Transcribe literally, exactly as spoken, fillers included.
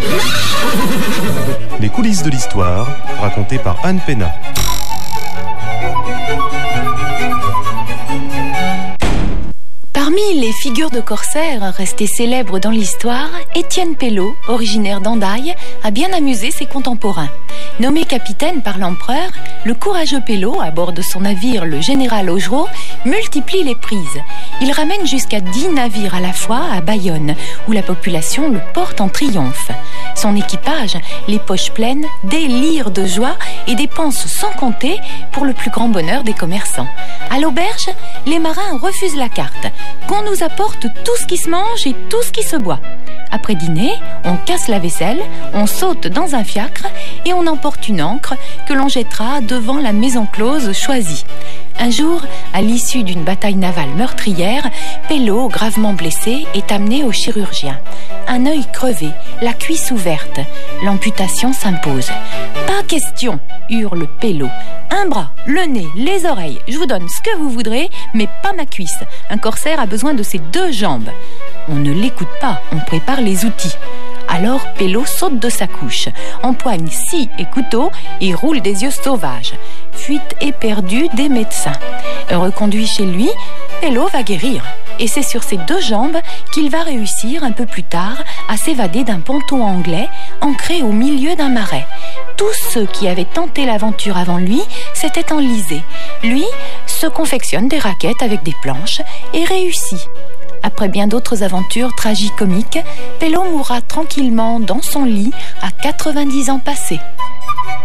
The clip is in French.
Les coulisses de l'histoire, racontées par Anne Pénat. Parmi les figures de corsaires restées célèbres dans l'histoire, Étienne Pelleau, originaire d'Andaille, a bien amusé ses contemporains. Nommé capitaine par l'empereur, le courageux Pelleau, à bord de son navire le général Augereau, multiplie les prises. Il ramène jusqu'à dix navires à la fois à Bayonne, où la population le porte en triomphe. Son équipage, les poches pleines, délire de joie et dépense sans compter pour le plus grand bonheur des commerçants. À l'auberge, les marins refusent la carte, qu'on nous apporte tout ce qui se mange et tout ce qui se boit. Après dîner, on casse la vaisselle, on saute dans un fiacre et on emporte une ancre que l'on jettera devant la maison close choisie. Un jour, à l'issue d'une bataille navale meurtrière, Pelleau, gravement blessé, est amené au chirurgien. Un œil crevé, la cuisse ouverte. L'amputation s'impose. « Pas question !» hurle Pelleau. « Un bras, le nez, les oreilles, je vous donne ce que vous voudrez, mais pas ma cuisse. Un corsaire a besoin de ses deux jambes. » On ne l'écoute pas, on prépare les outils. Alors Pelleau saute de sa couche, empoigne scie et couteau et roule des yeux sauvages. Fuite éperdue des médecins. Reconduit chez lui, Pelleau va guérir. Et c'est sur ses deux jambes qu'il va réussir un peu plus tard à s'évader d'un ponton anglais ancré au milieu d'un marais. Tous ceux qui avaient tenté l'aventure avant lui s'étaient enlisés. Lui se confectionne des raquettes avec des planches et réussit. Après bien d'autres aventures tragicomiques, Pelleau mourra tranquillement dans son lit à quatre-vingt-dix ans passés.